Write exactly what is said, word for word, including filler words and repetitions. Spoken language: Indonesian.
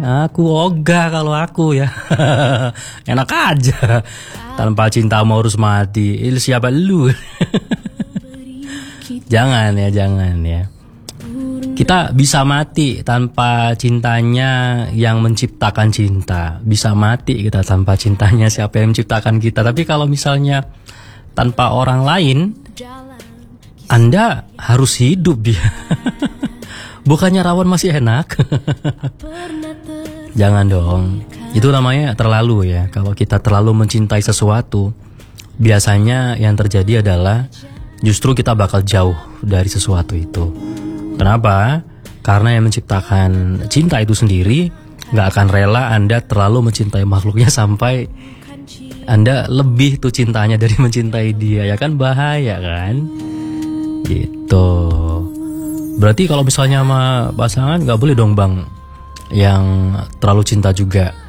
Aku ogah kalau aku ya. Enak aja. Tanpa cintamu harus mati. Il siapa lu? Jangan ya, jangan ya. Kita bisa mati tanpa cintanya yang menciptakan cinta. Bisa mati kita tanpa cintanya siapa yang menciptakan kita. Tapi kalau misalnya tanpa orang lain, Anda harus hidup ya. Bukannya rawon masih enak. Jangan dong. Itu namanya terlalu ya. Kalau kita terlalu mencintai sesuatu, biasanya yang terjadi adalah justru kita bakal jauh dari sesuatu itu. Kenapa? Karena yang menciptakan cinta itu sendiri gak akan rela Anda terlalu mencintai makhluknya sampai Anda lebih tuh cintanya dari mencintai dia. Ya kan bahaya kan? Gitu. Berarti kalau misalnya sama pasangan gak boleh dong bang yang terlalu cinta juga.